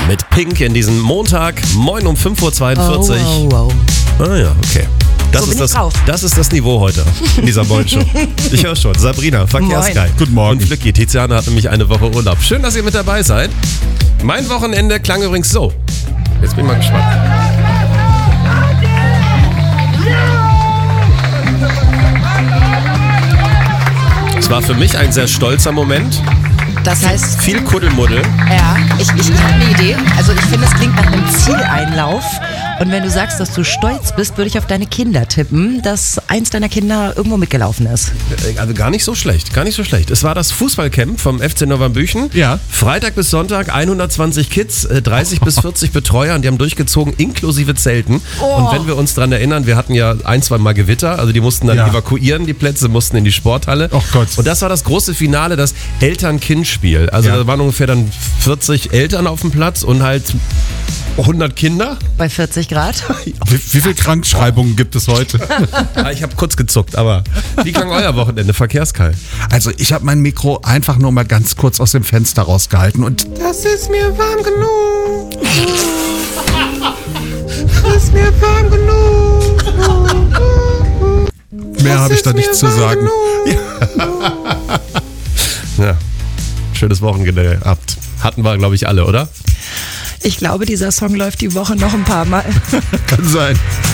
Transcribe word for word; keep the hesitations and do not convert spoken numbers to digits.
mit Pink in diesem Montag, moin um fünf Uhr zweiundvierzig. Oh, wow, wow. Ah ja, okay. Das, So ist bin ich das, drauf. das ist das Niveau heute in dieser Morning-Show. Ich höre schon. Sabrina, Verkehrsguy. Guten Morgen. Und Flücki, Tiziana hat nämlich eine Woche Urlaub. Schön, dass ihr mit dabei seid. Mein Wochenende klang übrigens so. Jetzt bin ich mal gespannt. Es war für mich ein sehr stolzer Moment. Das heißt, Viel Kuddelmuddel. ja, ich, ich, ich habe eine Idee. Also ich finde, es klingt nach einem Zieleinlauf. Und wenn du sagst, dass du stolz bist, würde ich auf deine Kinder tippen, dass eins deiner Kinder irgendwo mitgelaufen ist. Also gar nicht so schlecht, gar nicht so schlecht. Es war das Fußballcamp vom F C Novambüchen. Ja. Freitag bis Sonntag hundertzwanzig Kids, äh, dreißig bis vierzig Betreuer und die haben durchgezogen, inklusive Zelten. Oh. Und wenn wir uns dran erinnern, wir hatten ja ein, zwei Mal Gewitter, also die mussten dann Ja. evakuieren, die Plätze mussten in die Sporthalle. Och Gott. Und das war das große Finale, das Eltern-Kind-Spiel. Also Ja. da waren ungefähr dann vierzig Eltern auf dem Platz und halt hundert Kinder. Bei vierzig Grad. Wie, wie viele Krankschreibungen gibt es heute? Ah, ich habe kurz gezuckt, aber wie klang euer Wochenende, Verkehrskeil? Also ich habe mein Mikro einfach nur mal ganz kurz aus dem Fenster rausgehalten und das ist mir warm genug. Das ist mir warm genug. Mehr habe ich da nicht zu sagen. Ja, schönes Wochenende gehabt. Hatten wir, glaube ich, alle, oder? Ich glaube, dieser Song läuft die Woche noch ein paar Mal. Kann sein.